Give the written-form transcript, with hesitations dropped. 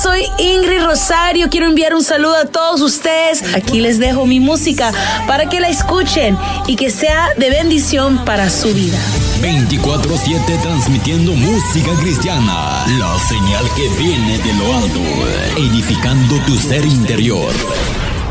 soy Ingrid Rosario. Quiero enviar un saludo a todos ustedes. Aquí les dejo mi música para que la escuchen y que sea de bendición para su vida. 24/7 transmitiendo música cristiana. La señal que viene de lo alto, edificando tu ser interior.